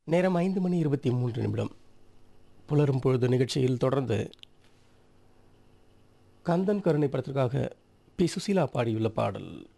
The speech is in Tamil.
நேரம் 5:23 புலரும் பொழுது நிகழ்ச்சியில் தொடர்ந்து கந்தன் கருணை படத்திற்காக பி சுசீலா பாடியுள்ள பாடல்.